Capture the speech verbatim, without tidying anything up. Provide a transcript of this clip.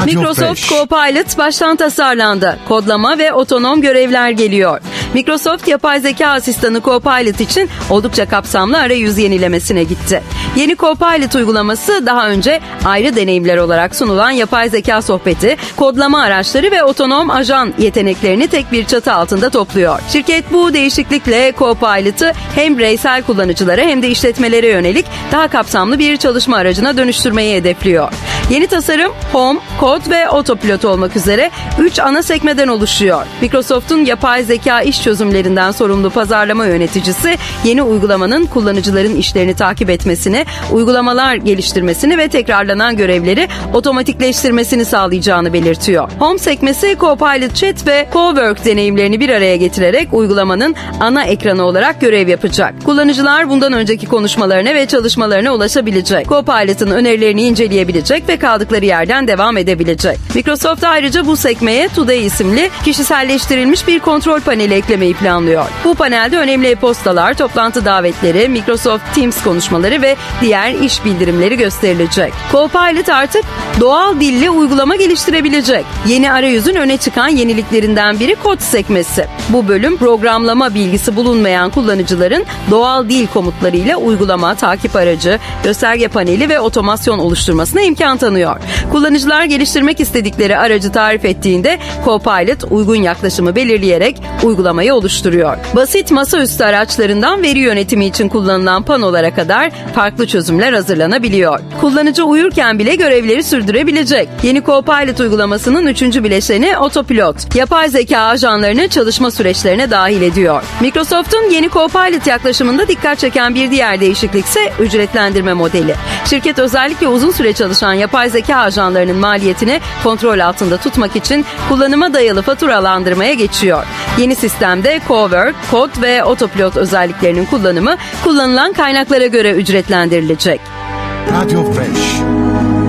Microsoft Copilot baştan tasarlandı. Kodlama ve otonom görevler geliyor. Microsoft yapay zeka asistanı Copilot için oldukça kapsamlı arayüz yenilemesine gitti. Yeni Copilot uygulaması daha önce ayrı deneyimler olarak sunulan yapay zeka sohbeti, kodlama araçları ve otonom ajan yeteneklerini tek bir çatı altında topluyor. Şirket bu değişiklikle Copilot'ı hem bireysel kullanıcılara hem de işletmelere yönelik daha kapsamlı bir çalışma aracına dönüştürmeyi hedefliyor. Yeni tasarım Home, Code ve Autopilot olmak üzere üç ana sekmeden oluşuyor. Microsoft'un yapay zeka iş çözümlerinden sorumlu pazarlama yöneticisi yeni uygulamanın kullanıcıların işlerini takip etmesini, uygulamalar geliştirmesini ve tekrarlanan görevleri otomatikleştirmesini sağlayacağını belirtiyor. Home sekmesi Copilot Chat ve Cowork deneyimlerini bir araya getirerek uygulamanın ana ekranı olarak görev yapacak. Kullanıcılar bundan önceki konuşmalarına ve çalışmalarına ulaşabilecek. Copilot'ın önerilerini inceleyebilecek ve kaldıkları yerden devam edebilecek. Microsoft ayrıca bu sekmeye Today isimli kişiselleştirilmiş bir kontrol paneli eklemeyi planlıyor. Bu panelde önemli e-postalar, toplantı davetleri, Microsoft Teams konuşmaları ve diğer iş bildirimleri gösterilecek. Copilot artık doğal dilli uygulama geliştirebilecek. Yeni arayüzün öne çıkan yeniliklerinden biri kod sekmesi. Bu bölüm programlama bilgisi bulunmayan kullanıcıların doğal dil komutlarıyla uygulama, takip aracı, gösterge paneli ve otomasyon oluşturmasına imkan tanıyor. Kullanıcılar geliştirmek istedikleri aracı tarif ettiğinde Copilot uygun yaklaşımı belirleyerek uygulamayı oluşturuyor. Basit masaüstü araçlarından veri yönetimi için kullanılan panolara kadar farklı çözümler hazırlanabiliyor. Kullanıcı uyurken bile görevleri sürdürebilecek. Yeni Copilot uygulamasının üçüncü bileşeni Autopilot, yapay zeka ajanlarını çalışma süreçlerine dahil ediyor. Microsoft'un yeni Copilot yaklaşımında dikkat çeken bir diğer değişiklik ise ücretlendirme modeli. Şirket özellikle uzun süre çalışan yapay zeka ajanlarının maliyetini kontrol altında tutmak için kullanıma dayalı faturalandırmaya geçiyor. Yeni sistemde Cowork, Code ve Autopilot özelliklerinin kullanımı kullanılan kaynaklara göre ücretlendirilecek. Radyo Fresh.